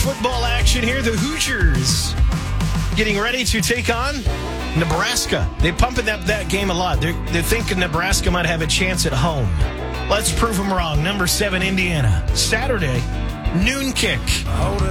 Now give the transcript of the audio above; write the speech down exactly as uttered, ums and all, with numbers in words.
football action here. The Hoosiers getting ready to take on Nebraska. They're pumping up that game a lot. They're, they're thinking Nebraska might have a chance at home. Let's prove them wrong. Number seven, Indiana. Saturday, noon kick.